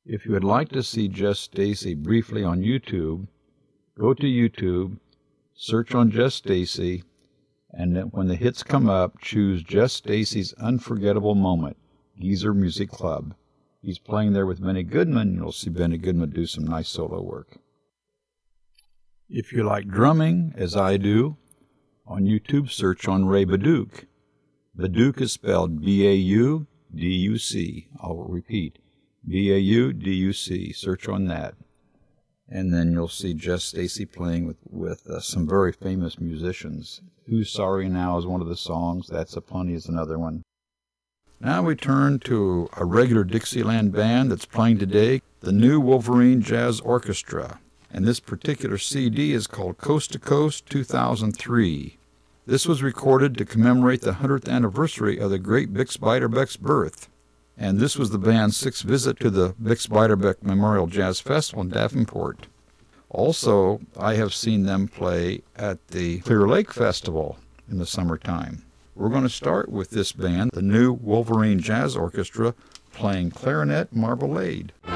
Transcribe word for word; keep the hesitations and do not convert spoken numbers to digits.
If you would like to see Jess Stacy briefly on YouTube, go to YouTube, search on Jess Stacy, and then when the hits come up, choose Jess Stacy's Unforgettable Moment, Geezer Music Club. He's playing there with Benny Goodman. You'll see Benny Goodman do some nice solo work. If you like drumming, as I do, on YouTube, search on Ray Baduc. Baduc is spelled B A U D U C. I'll repeat, B A U D U C. Search on that. And then you'll see Jess Stacy playing with, with uh, some very famous musicians. Who's Sorry Now is one of the songs. That's a Plenty is another one. Now we turn to a regular Dixieland band that's playing today, the New Wolverine Jazz Orchestra. And this particular C D is called Coast to Coast two thousand three. This was recorded to commemorate the hundredth anniversary of the great Bix Beiderbecke's birth. And this was the band's sixth visit to the Bix Beiderbecke Memorial Jazz Festival in Davenport. Also, I have seen them play at the Clear Lake Festival in the summertime. We're going to start with this band, the New Wolverine Jazz Orchestra, playing Clarinet Marmalade.